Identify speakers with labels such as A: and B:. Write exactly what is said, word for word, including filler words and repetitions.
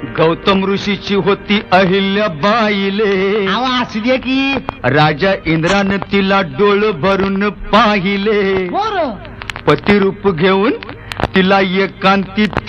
A: गौतम ऋषीची होती अहिल्या बाईले,
B: आवा असू दे की.
A: राजा इंद्रानं तिला डोळ भरून पाहिले,
B: बर
A: पतिरूप घेऊन तिला एकांती